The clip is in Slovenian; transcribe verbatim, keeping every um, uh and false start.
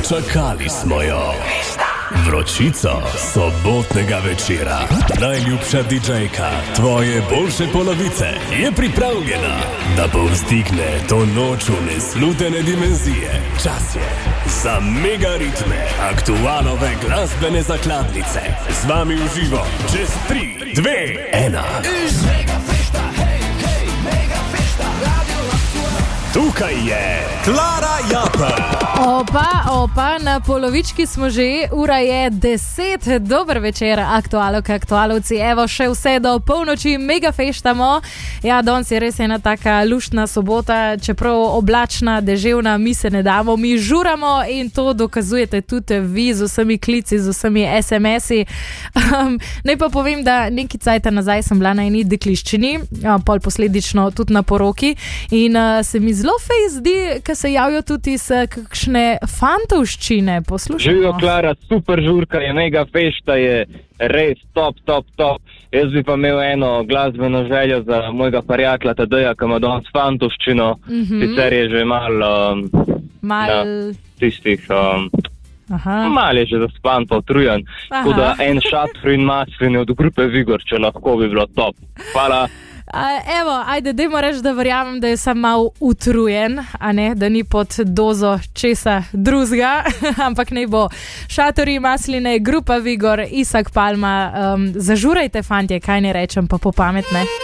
Dočakali smo jo. Vročico sobotnega večera. Najljubša didžejka tvoje boljše polovice je pripravljena, da povzdigne to noč v neslutene dimenzije. Čas je za mega ritme aktualove glasbene zakladnice. Z vami v živo čez tri, dve, ena. Tukaj je Klara Japelj. Opa, opa, na polovički smo že, ura je deset, dober večer, aktualok, aktualovci, evo še vse do polnoči, mega feštamo. Ja, danes je res ena taka luštna sobota, čeprav oblačna, deževna, mi se ne damo, mi žuramo in to dokazujete tudi vi z vsemi klici, z vsemi es em esi. Um, naj pa povem, da neki cajta nazaj sem bila na eni dekliščini, pol posledično tudi na poroki in uh, se mi zelo fej zdi, ker se javijo tudi iz kakšne fantovščine. Poslušamo. Živijo, Klara, super žurka je, mega fešta je, res top, top, top. Jaz bi pa imel eno glasbeno željo za mojega prijatelja Tadeja, ki ima danes fantovščino, mm-hmm. sicer je že malo um, Mal... na tistih, um, malo je že zaspan, pa utrujen. Tako da en šatrin maslin od grupe Vigor, če lahko bi bilo top. Hvala. Evo, ajde, dajmo reči, da verjamem, da je sam mal utrujen, a ne, da ni pod dozo česa drugega, ampak ne bo. Šatori, masline, grupa Vigor, Isak Palma, um, zažurajte, fantje, kaj ne rečem, pa po pametne.